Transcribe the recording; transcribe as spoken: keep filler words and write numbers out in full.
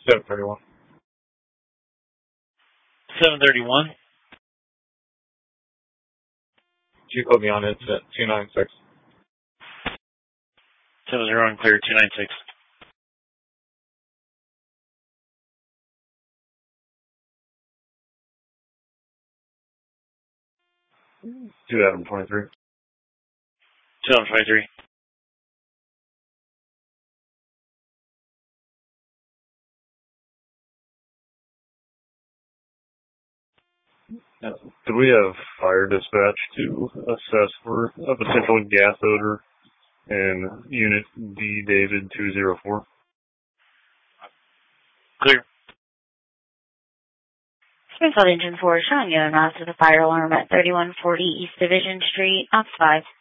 seven thirty-one. seven thirty-one. You called me on incident two nine six. seven zero and clear two nine six. two thousand twenty-three. two thousand twenty-three. Do we have fire dispatch to assess for a potential gas odor in Unit D David two zero four? Clear. Springfield Engine four showing you an announced with a fire alarm at thirty-one forty East Division Street, Ops five.